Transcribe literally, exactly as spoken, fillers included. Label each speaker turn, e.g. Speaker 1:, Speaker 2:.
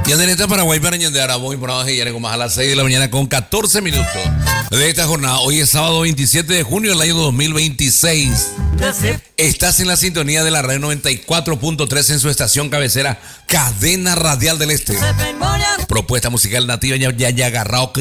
Speaker 1: Y en directo Paraguay para Ñande Araboy, por abajo y ya como a las seis de la mañana con catorce minutos de esta jornada. Hoy es sábado veintisiete de junio del año dos mil veintiséis. Estás en la sintonía de la radio noventa y cuatro punto tres en su estación cabecera, Cadena Radial del Este. Propuesta musical nativa ya, ya, ya agarrado.